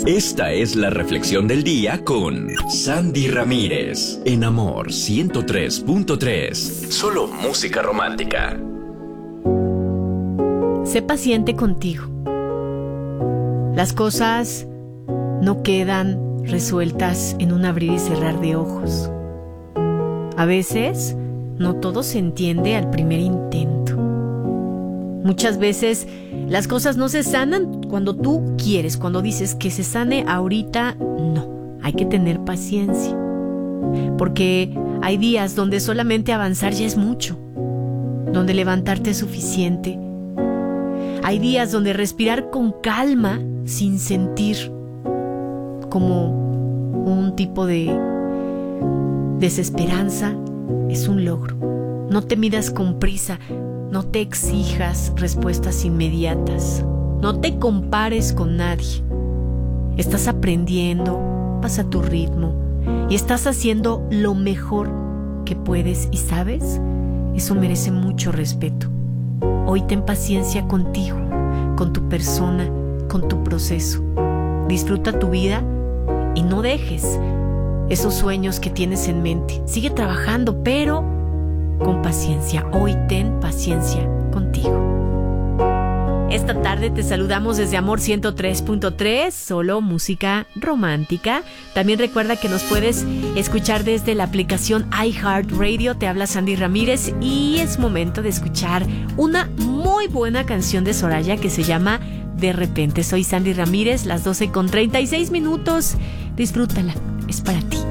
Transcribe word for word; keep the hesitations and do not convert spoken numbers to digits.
Esta es la reflexión del día con Sandy Ramírez, en Amor ciento tres punto tres. Solo música romántica. Sé paciente contigo. Las cosas no quedan resueltas en un abrir y cerrar de ojos. A veces, no todo se entiende al primer intento. Muchas veces, las cosas no se sanan cuando tú quieres. Cuando dices que se sane ahorita, no. Hay que tener paciencia. Porque hay días donde solamente avanzar ya es mucho. Donde levantarte es suficiente. Hay días donde respirar con calma, sin sentir como un tipo de desesperanza, es un logro. No te midas con prisa, no te exijas respuestas inmediatas, no te compares con nadie. Estás aprendiendo, vas a tu ritmo y estás haciendo lo mejor que puedes, y ¿sabes? Eso merece mucho respeto. Hoy ten paciencia contigo, con tu persona, con tu proceso. Disfruta tu vida y no dejes esos sueños que tienes en mente. Sigue trabajando, pero con paciencia. Hoy ten paciencia contigo. Esta tarde te saludamos desde Amor ciento tres punto tres, solo música romántica. También recuerda que nos puedes escuchar desde la aplicación iHeartRadio. Te habla Sandy Ramírez y es momento de escuchar una muy buena canción de Soraya que se llama De Repente. Soy Sandy Ramírez, las doce con treinta y seis minutos. Disfrútala, es para ti.